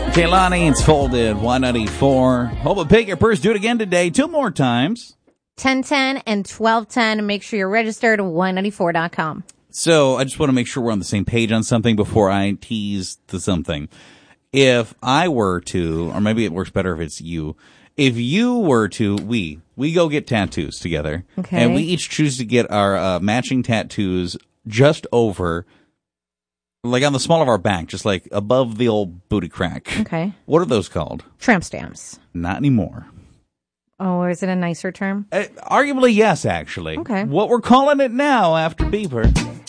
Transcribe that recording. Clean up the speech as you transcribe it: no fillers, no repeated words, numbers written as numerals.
Kaylani, it's folded 194. Hope a pick your purse. Do it again today. 2 more times. 1010 and 1210. Make sure you're registered at 194.com. So I just want to make sure we're on the same page on something before I tease to something. If I were to, or maybe it works better if it's you. If you were to, we go get tattoos together. Okay. And we each choose to get our matching tattoos just over, like on the small of our back, just like above the old booty crack. Okay. What are those called? Tramp stamps. Not anymore. Oh, is it a nicer term? Arguably, yes, actually. Okay. What we're calling it now after Beeper.